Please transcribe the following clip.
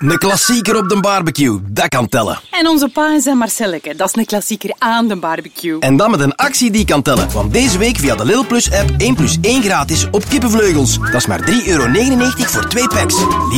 Een klassieker op de barbecue, dat kan tellen. En onze Pa en zijn Marcelleke, dat is een klassieker aan de barbecue. En dan met een actie die kan tellen. Want deze week via de Lidl Plus app 1 + 1 gratis op kippenvleugels. Dat is maar €3,99 voor 2 packs.